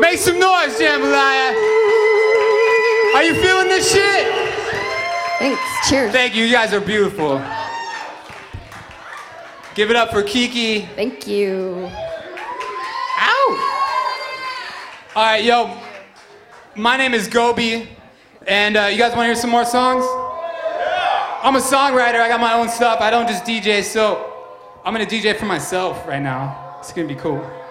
Make some noise, Jambalaya. Are you feeling this shit? Thanks. Cheers. Thank you. You guys are beautiful. Give it up for Kiki. Thank you. Ow! All right, yo. My name is Gobi, and you guys want to hear some more songs? I'm a songwriter. I got my own stuff. I don't just DJ, so I'm gonna DJ for myself right now. It's gonna be cool.